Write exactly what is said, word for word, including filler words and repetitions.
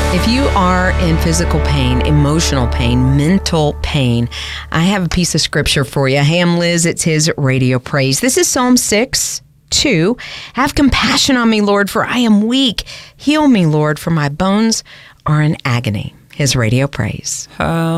If you are in physical pain, emotional pain, mental pain, I have a piece of scripture for you. Hey, I'm Liz. It's His Radio Praise. This is Psalm six, two. Have compassion on me, Lord, for I am weak. Heal me, Lord, for my bones are in agony. His Radio Praise. How